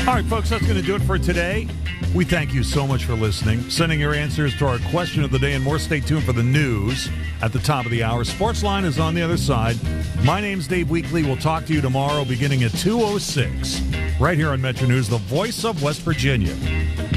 All right, folks, that's going to do it for today. We thank you so much for listening, sending your answers to our question of the day and more. Stay tuned for the news at the top of the hour. Sportsline is on the other side. My name's Dave Weekley. We'll talk to you tomorrow beginning at 2:06 right here on Metro News, the voice of West Virginia.